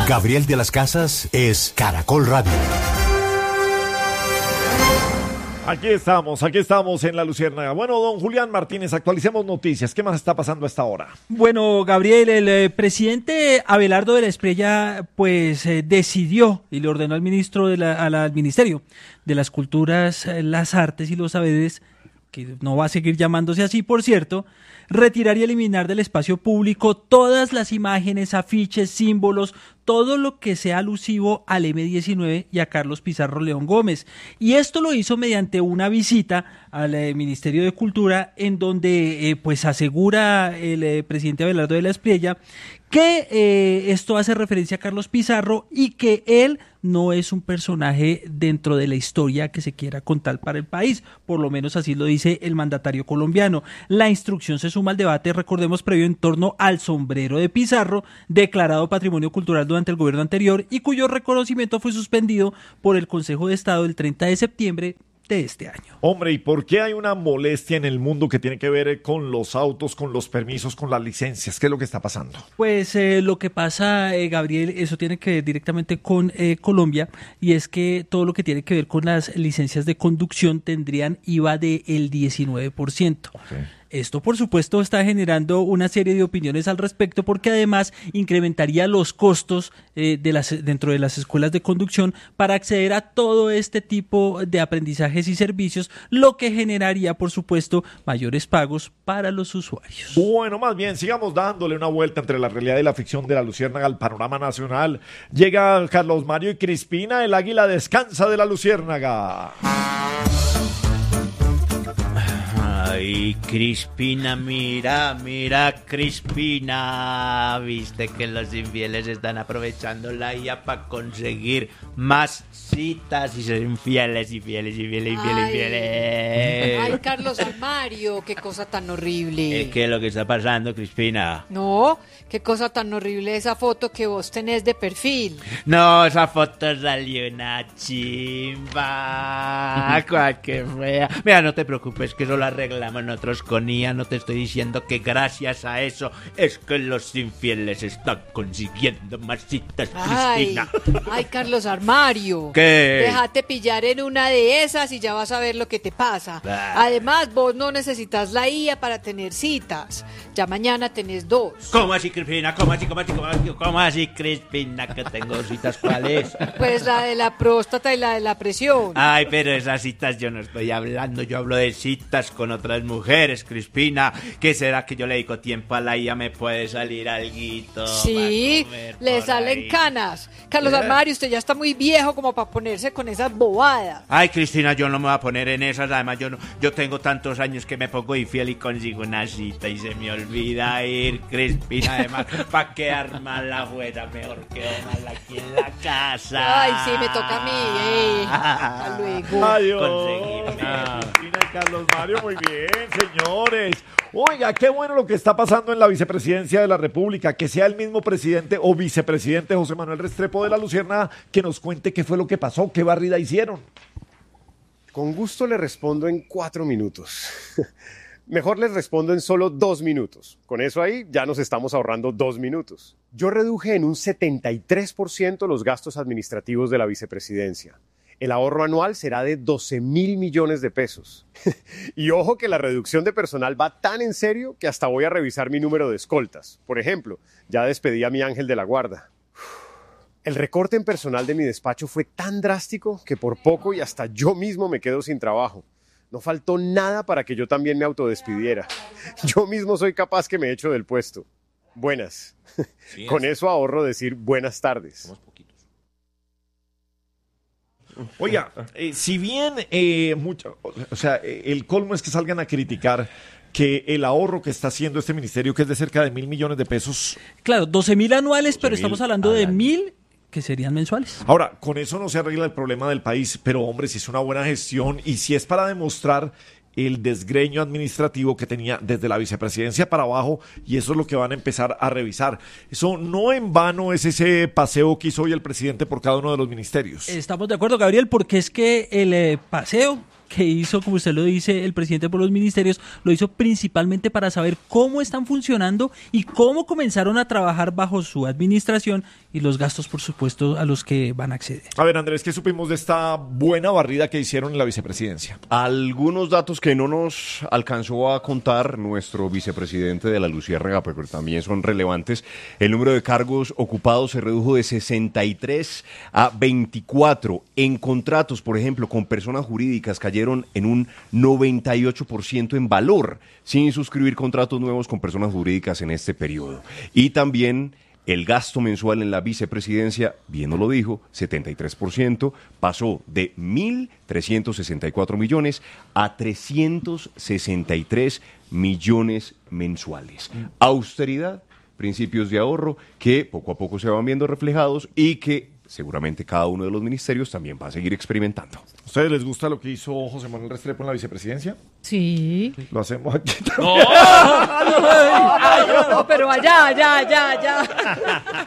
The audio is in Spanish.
Gabriel de las Casas es Caracol Radio. Aquí estamos en La Luciérnaga. Bueno, don Julián Martínez, actualicemos noticias. ¿Qué más está pasando a esta hora? Bueno, Gabriel, el presidente Abelardo de la Espriella, pues decidió y le ordenó al ministro al Ministerio de las Culturas, las Artes y los Saberes, que no va a seguir llamándose así, por cierto, retirar y eliminar del espacio público todas las imágenes, afiches, símbolos, todo lo que sea alusivo al M-19 y a Carlos Pizarro León Gómez. Y esto lo hizo mediante una visita al Ministerio de Cultura, en donde pues asegura el presidente Abelardo de la Espriella que esto hace referencia a Carlos Pizarro y que él no es un personaje dentro de la historia que se quiera contar para el país, por lo menos así lo dice el mandatario colombiano. La instrucción se suma al debate, recordemos, previo en torno al sombrero de Pizarro, declarado Patrimonio Cultural durante el gobierno anterior y cuyo reconocimiento fue suspendido por el Consejo de Estado el 30 de septiembre de este año. Hombre, ¿y por qué hay una molestia en el mundo que tiene que ver con los autos, con los permisos, con las licencias? ¿Qué es lo que está pasando? Pues lo que pasa, Gabriel, eso tiene que ver directamente con Colombia, y es que todo lo que tiene que ver con las licencias de conducción tendrían IVA del 19%. Okay. Esto, por supuesto, está generando una serie de opiniones al respecto, porque además incrementaría los costos dentro de las escuelas de conducción para acceder a todo este tipo de aprendizajes y servicios, lo que generaría, por supuesto, mayores pagos para los usuarios. Bueno, más bien, sigamos dándole una vuelta entre la realidad y la ficción de La Luciérnaga al panorama nacional. Llega Carlos Mario y Crispina, el águila descansa de La Luciérnaga. Ay, Crispina, mira, Crispina. Viste que los infieles están aprovechando la IA para conseguir más citas y ser infieles. Ay, Carlos Almario, qué cosa tan horrible. ¿Qué es lo que está pasando, Crispina? No, qué cosa tan horrible esa foto que vos tenés de perfil. No, esa foto salió una chimba. Cuál que fea. Mira, no te preocupes, que eso lo arreglamos nosotros con IA. No te estoy diciendo que gracias a eso es que los infieles están consiguiendo más citas, Crispina. Ay, Carlos Armario. ¿Qué? Déjate pillar en una de esas y ya vas a ver lo que te pasa. Además, vos no necesitas la IA para tener citas. Ya mañana tenés 2. ¿Cómo así, Crispina? ¿Cómo así, Crispina? Que tengo citas, ¿cuáles? Pues la de la próstata y la de la presión. Ay, pero esas citas yo no estoy hablando. Yo hablo de citas con otras mujeres, Crispina. ¿Qué será que yo le dedico tiempo a la IA? ¿Me puede salir alguito? Sí, le salen ahí canas. Carlos Armario, usted ya está muy viejo como para ponerse con esas bobadas. Ay, Cristina, yo no me voy a poner en esas. Además, yo tengo tantos años que me pongo infiel y consigo una cita y se me olvida ir, Crispina. Además, ¿para qué armar la fuera? Mejor que armarla aquí en la casa. Ay, sí, me toca a mí. Hasta luego. Conseguirme. Cristina y Carlos Mario, muy bien, señores. Oiga, qué bueno lo que está pasando en la vicepresidencia de la República, que sea el mismo presidente o vicepresidente José Manuel Restrepo de La Luciérnaga que nos cuente qué fue lo que pasó, qué barrida hicieron. Con gusto le respondo en 4 minutos. Mejor les respondo en solo 2 minutos. Con eso ahí ya nos estamos ahorrando 2 minutos. Yo reduje en un 73% los gastos administrativos de la vicepresidencia. El ahorro anual será de 12.000 millones de pesos. Y ojo que la reducción de personal va tan en serio que hasta voy a revisar mi número de escoltas. Por ejemplo, ya despedí a mi ángel de la guarda. El recorte en personal de mi despacho fue tan drástico que por poco y hasta yo mismo me quedo sin trabajo. No faltó nada para que yo también me autodespidiera. Yo mismo soy capaz que me echo del puesto. Buenas. Sí, con eso ahorro decir buenas tardes. Oiga, si bien el colmo es que salgan a criticar que el ahorro que está haciendo este ministerio, que es de cerca de 1.000 millones de pesos. Claro, 12.000 anuales, pero estamos hablando de 1.000 que serían mensuales. Ahora, con eso no se arregla el problema del país, pero hombre, si es una buena gestión y si es para demostrar el desgreño administrativo que tenía desde la vicepresidencia para abajo, y eso es lo que van a empezar a revisar. Eso no en vano es ese paseo que hizo hoy el presidente por cada uno de los ministerios. Estamos de acuerdo, Gabriel, porque es que el paseo que hizo, como usted lo dice, el presidente por los ministerios, lo hizo principalmente para saber cómo están funcionando y cómo comenzaron a trabajar bajo su administración y los gastos, por supuesto, a los que van a acceder. A ver, Andrés, ¿qué supimos de esta buena barrida que hicieron en la vicepresidencia? Algunos datos que no nos alcanzó a contar nuestro vicepresidente de la Luciérnaga, pero también son relevantes. El número de cargos ocupados se redujo de 63 a 24. En contratos, por ejemplo, con personas jurídicas cayeron en un 98% en valor, sin suscribir contratos nuevos con personas jurídicas en este periodo. Y también el gasto mensual en la vicepresidencia, bien no lo dijo, 73%, pasó de 1.364 millones a 363 millones mensuales. Austeridad, principios de ahorro que poco a poco se van viendo reflejados y que seguramente cada uno de los ministerios también va a seguir experimentando. ¿A ustedes les gusta lo que hizo José Manuel Restrepo en la vicepresidencia? Sí. Lo hacemos aquí también. Ay, no, pero allá.